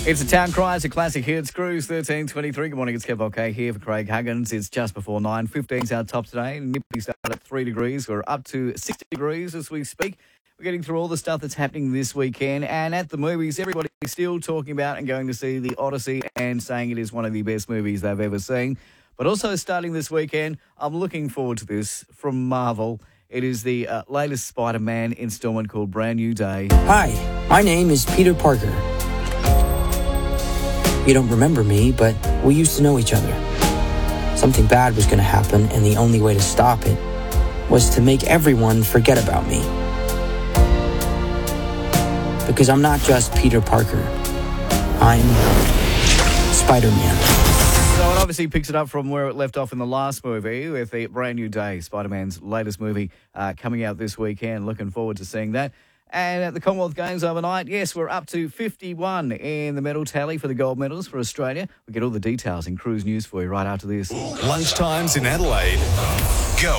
It's a Town Cry, it's a classic hits. Cruise 1323. Good morning, it's Kev OK here for Craig Huggins. It's just before 9. 15's our top today. Nippy started at 3 degrees. We're up to 60 degrees as we speak. We're getting through all the stuff that's happening this weekend. And at the movies, everybody's still talking about and going to see The Odyssey and saying it is one of the best movies they've ever seen. But also starting this weekend, I'm looking forward to this from Marvel. It is the latest Spider-Man installment called Brand New Day. Hi, my name is Peter Parker. You don't remember me, but we used to know each other. Something bad was going to happen, and the only way to stop it was to make everyone forget about me. Because I'm not just Peter Parker. I'm Spider-Man. So it obviously picks it up from where it left off in the last movie with the Brand New Day, Spider-Man's latest movie coming out this weekend. Looking forward to seeing that. And at the Commonwealth Games overnight, yes, we're up to 51 in the medal tally for the gold medals for Australia. We'll get all the details in Cruise News for you right after this. Lunchtimes in Adelaide. Go